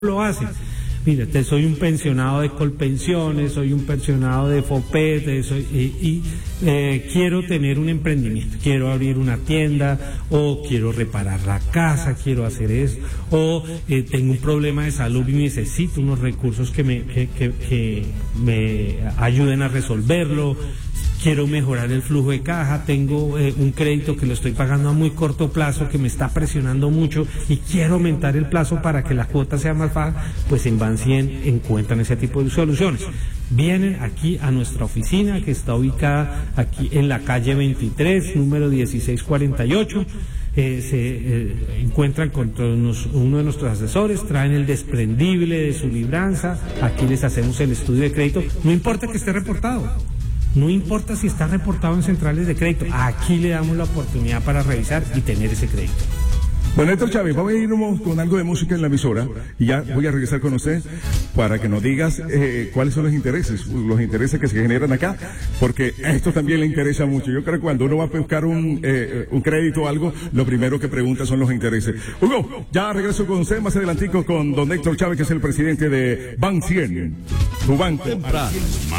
lo hace. Mira, soy un pensionado de Colpensiones, soy un pensionado de Fopet, quiero tener un emprendimiento, quiero abrir una tienda, o quiero reparar la casa, quiero hacer eso, o tengo un problema de salud y necesito unos recursos que me ayuden a resolverlo. Quiero mejorar el flujo de caja, tengo un crédito que lo estoy pagando a muy corto plazo, que me está presionando mucho y quiero aumentar el plazo para que la cuota sea más baja. Pues en Ban 100 encuentran ese tipo de soluciones. Vienen aquí a nuestra oficina, que está ubicada aquí en la calle 23, número 1648. Se encuentran con uno de nuestros asesores, traen el desprendible de su libranza, aquí les hacemos el estudio de crédito, no importa que esté reportado. No importa si está reportado en centrales de crédito, aquí le damos la oportunidad para revisar y tener ese crédito. Bueno, Héctor Chávez, vamos a irnos con algo de música en la emisora y ya voy a regresar con usted para que nos digas cuáles son los intereses que se generan acá, porque esto también le interesa mucho. Yo creo que cuando uno va a buscar un crédito o algo, lo primero que pregunta son los intereses. Hugo, ya regreso con usted más adelantico con don Héctor Chávez, que es el presidente de Ban 100, tu banco. Más